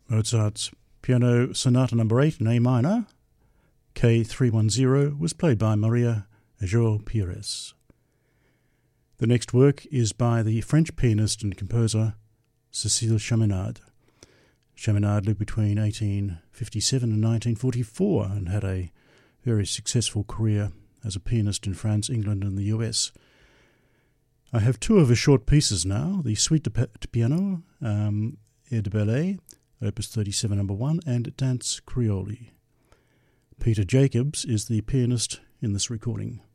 Mozart's Piano Sonata No. 8 in A minor, K310, was played by Maria João Pires. The next work is by the French pianist and composer Cécile Chaminade. Chaminade lived between 1857 and 1944 and had a very successful career as a pianist in France, England and the US. I have two of her short pieces now, the Suite de Piano, Air de Ballet, Opus 37 No. 1, and Danse Creole. Peter Jacobs is the pianist in this recording.